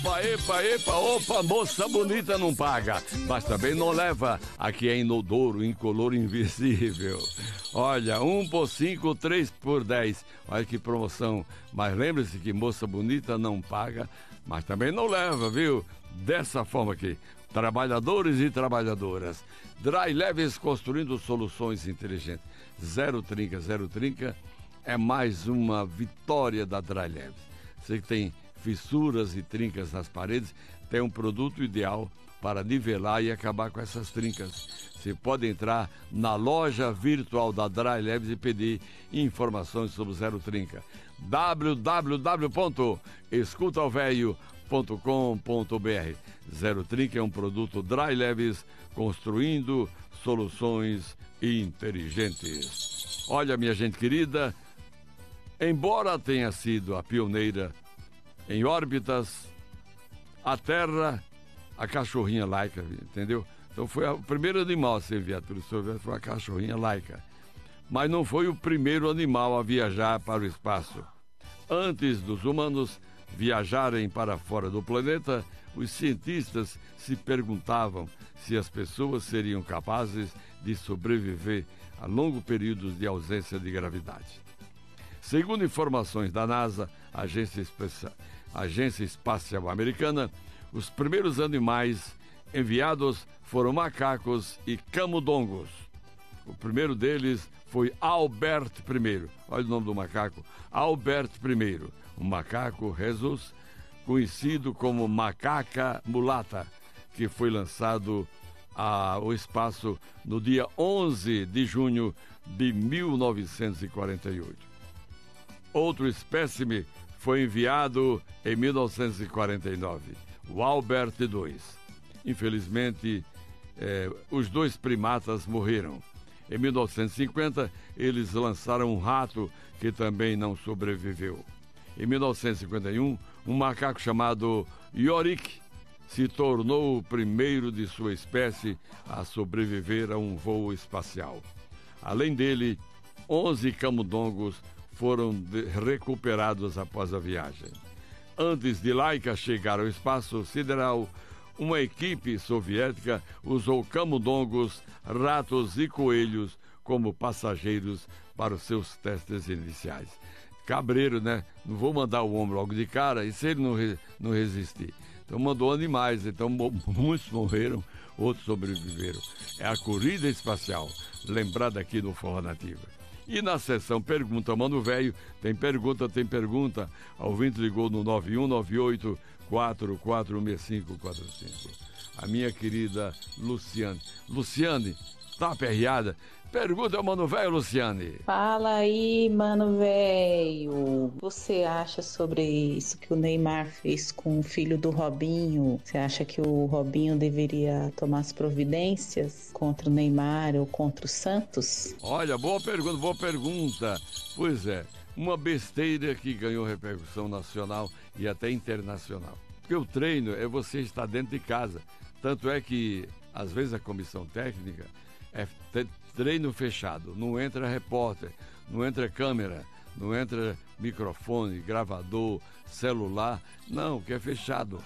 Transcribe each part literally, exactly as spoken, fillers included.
Epa, epa, epa, opa, moça bonita não paga, mas também não leva, aqui é inodoro, incolor, invisível. Olha, um por cinco, três por dez, olha que promoção. Mas lembre-se que moça bonita não paga, mas também não leva, viu? Dessa forma aqui, trabalhadores e trabalhadoras. Dry Leves construindo soluções inteligentes. Zero trinca, zero trinca é mais uma vitória da Dry Leves. Você que tem fissuras e trincas nas paredes, tem um produto ideal para nivelar e acabar com essas trincas. Você pode entrar na loja virtual da Dry Leves e pedir informações sobre o Zero Trinca. w w w ponto escuta o velho ponto com ponto b r. Zero Trinca é um produto Dry Leves construindo soluções inteligentes. Olha, minha gente querida, embora tenha sido a pioneira em órbitas, a Terra, a cachorrinha Laika, entendeu? Então foi o primeiro animal a ser enviado pelo soviético, foi a cachorrinha Laika. Mas não foi o primeiro animal a viajar para o espaço. Antes dos humanos viajarem para fora do planeta, os cientistas se perguntavam se as pessoas seriam capazes de sobreviver a longos períodos de ausência de gravidade. Segundo informações da NASA, Agência Espacial, Agência Espacial Americana, os primeiros animais enviados foram macacos e camundongos. O primeiro deles foi Albert I. Olha o nome do macaco, Albert I, um macaco rhesus, conhecido como macaca mulata, que foi lançado ao espaço no dia onze de junho de mil novecentos e quarenta e oito. Outro espécime foi enviado em mil novecentos e quarenta e nove, o Albert dois. Infelizmente, eh, os dois primatas morreram. Em mil novecentos e cinquenta, eles lançaram um rato que também não sobreviveu. Em mil novecentos e cinquenta e um, um macaco chamado Yorick se tornou o primeiro de sua espécie a sobreviver a um voo espacial. Além dele, onze camundongos foram de, recuperados após a viagem. Antes de Laika chegar ao espaço sideral, uma equipe soviética usou camundongos, ratos e coelhos como passageiros para os seus testes iniciais. Cabreiro, né? Não vou mandar o homem logo de cara, e se ele não, re, não resistir? Então mandou animais, então muitos morreram, outros sobreviveram. É a corrida espacial, lembrada aqui no Forró Nativa. E na sessão Pergunta Mano Velho, tem pergunta, tem pergunta. A ouvinte ligou no nove um nove oito, quatro quatro seis cinco quatro cinco. A minha querida Luciane. Luciane, tá aperreada? Pergunta ao Mano Velho, Luciane. Fala aí, Mano Velho. Você acha sobre isso que o Neymar fez com o filho do Robinho? Você acha que o Robinho deveria tomar as providências contra o Neymar ou contra o Santos? Olha, boa pergunta, boa pergunta. Pois é, uma besteira que ganhou repercussão nacional e até internacional. Porque o treino é você estar dentro de casa. Tanto é que, às vezes, a comissão técnica é treino fechado, não entra repórter, não entra câmera, não entra microfone, gravador, celular, não, que é fechado.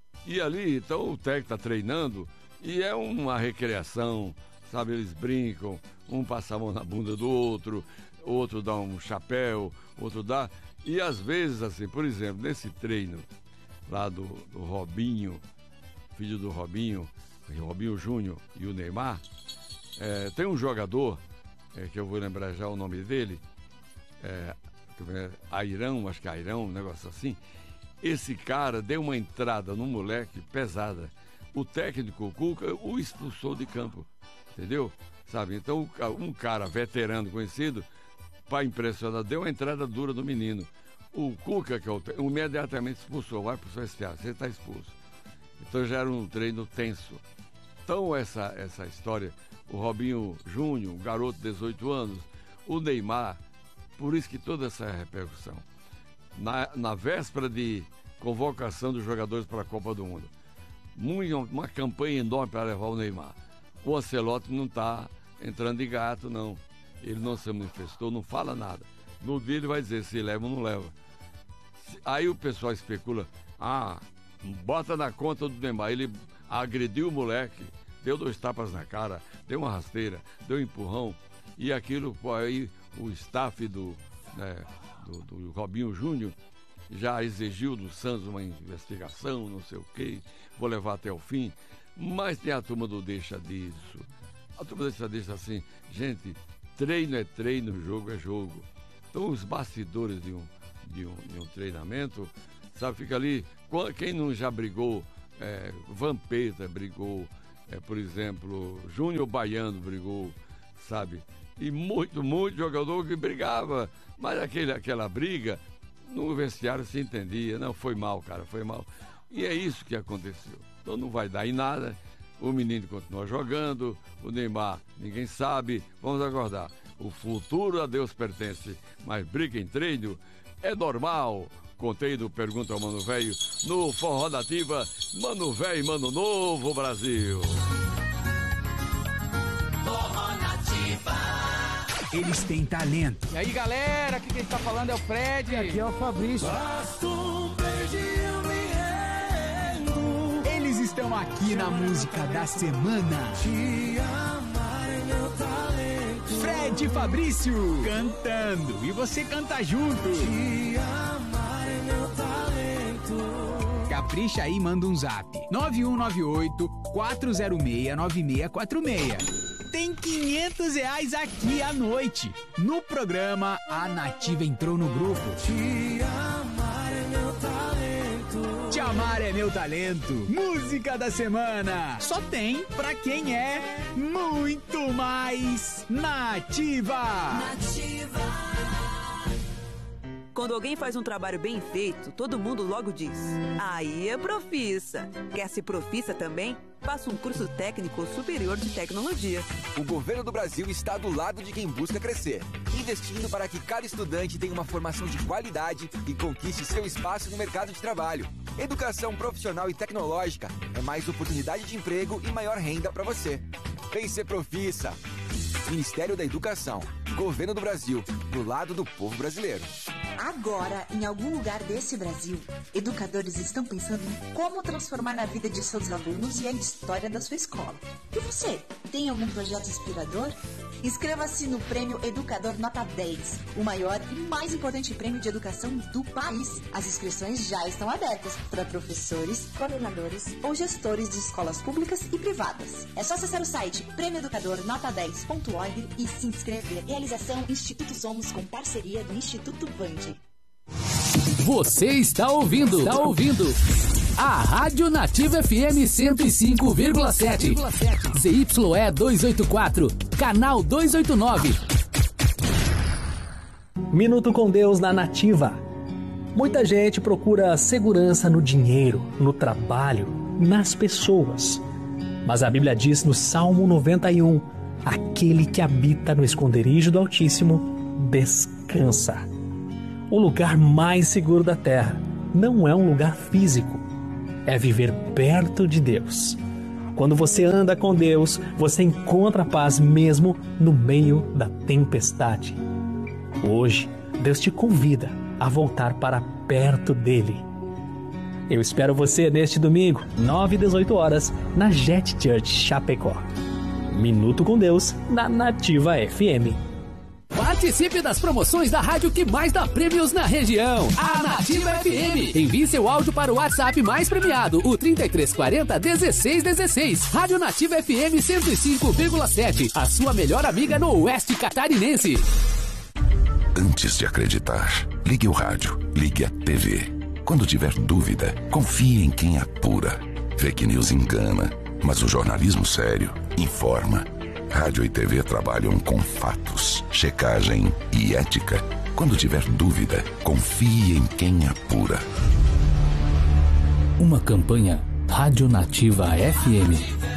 E ali, então, o técnico está treinando e é uma recreação, sabe, eles brincam, um passa a mão na bunda do outro, outro dá um chapéu, outro dá, e às vezes, assim, por exemplo, nesse treino lá do, do Robinho, filho do Robinho, o Robinho Júnior e o Neymar, É, tem um jogador, é, que eu vou lembrar já o nome dele, é, Airão, acho que é Airão, um negócio assim. Esse cara deu uma entrada no moleque pesada. O técnico, o Cuca, o expulsou de campo, entendeu? Sabe? Então, um cara veterano conhecido, para impressionar, deu uma entrada dura no menino. O Cuca, que é o técnico, imediatamente expulsou, vai para o seu vestiário, você está expulso. Então já era um treino tenso. Então, essa, essa história, o Robinho Júnior, um garoto de dezoito anos, o Neymar, por isso que toda essa repercussão. Na, na véspera de convocação dos jogadores para a Copa do Mundo, muito, uma campanha enorme para levar o Neymar. O Ancelotti não está entrando de gato, não. Ele não se manifestou, não fala nada. No dia ele vai dizer se leva ou não leva. Aí o pessoal especula, ah, bota na conta do Neymar. Ele agrediu o moleque, deu dois tapas na cara, deu uma rasteira, deu um empurrão, e aquilo, pô, aí o staff do, né, do, do Robinho Júnior já exigiu do Santos uma investigação, não sei o quê, vou levar até o fim, mas tem a turma do deixa disso. A turma deixa disso assim, gente, treino é treino, jogo é jogo. Então os bastidores de um, de um, de um treinamento, sabe, fica ali, quem não já brigou, é, Vampeta brigou, é, por exemplo, Júnior Baiano brigou, sabe, e muito, muito jogador que brigava, mas aquele, aquela briga, no vestiário se entendia, não, foi mal, cara, foi mal. E é isso que aconteceu. Então não vai dar em nada, o menino continua jogando, o Neymar, ninguém sabe, vamos aguardar. O futuro a Deus pertence, mas briga em treino é normal. Contei no Pergunta ao Mano Velho, no Forró Nativa, Mano Velho, Mano Novo, Brasil. Forró Nativa. Eles têm talento. E aí, galera, aqui quem está falando é o Fred. E aqui é o Fabrício. Eles estão aqui na música da semana. Te amar é meu talento. Fred e Fabrício cantando. E você canta junto. Te amar é meu talento. Capricha aí, manda um zap. nove um nove oito, quatro zero seis, nove seis quatro seis. Tem quinhentos reais aqui à noite. No programa, a Nativa entrou no grupo. Te amar é meu talento. Te amar é meu talento. Música da semana. Só tem pra quem é muito mais Nativa. Nativa. Quando alguém faz um trabalho bem feito, todo mundo logo diz: aí é profissa. Quer ser profissa também? Faça um curso técnico superior de tecnologia. O governo do Brasil está do lado de quem busca crescer, investindo para que cada estudante tenha uma formação de qualidade e conquiste seu espaço no mercado de trabalho. Educação profissional e tecnológica é mais oportunidade de emprego e maior renda para você. Vem ser profissa. Ministério da Educação, Governo do Brasil, do lado do povo brasileiro. Agora, em algum lugar desse Brasil, educadores estão pensando em como transformar a vida de seus alunos e a história da sua escola. E você, tem algum projeto inspirador? Inscreva-se no Prêmio Educador Nota dez, o maior e mais importante prêmio de educação do país. As inscrições já estão abertas para professores, coordenadores ou gestores de escolas públicas e privadas. É só acessar o site prêmio educador nota dez ponto org e se inscrever. Realização Instituto Somos com parceria do Instituto Band. Você está ouvindo, está ouvindo a Rádio Nativa F M cento e cinco vírgula sete, Z Y E duzentos e oitenta e quatro, canal duzentos e oitenta e nove. Minuto com Deus na Nativa. Muita gente procura segurança no dinheiro, no trabalho, nas pessoas. Mas a Bíblia diz no Salmo noventa e um: aquele que habita no esconderijo do Altíssimo descansa. O lugar mais seguro da terra não é um lugar físico, é viver perto de Deus. Quando você anda com Deus, você encontra paz mesmo no meio da tempestade. Hoje, Deus te convida a voltar para perto dele. Eu espero você neste domingo, nove e dezoito horas, na Jet Church Chapecó. Minuto com Deus, na Nativa F M. Participe das promoções da rádio que mais dá prêmios na região, a Nativa F M. Envie seu áudio para o WhatsApp mais premiado, o trinta e três quarenta, dezesseis dezesseis. Rádio Nativa F M cento e cinco vírgula sete, a sua melhor amiga no Oeste Catarinense. Antes de acreditar, ligue o rádio, ligue a T V. Quando tiver dúvida, confie em quem apura. Fake news engana, mas o jornalismo sério informa. Rádio e T V trabalham com fatos, checagem e ética. Quando tiver dúvida, confie em quem apura. Uma campanha Rádio Nativa F M.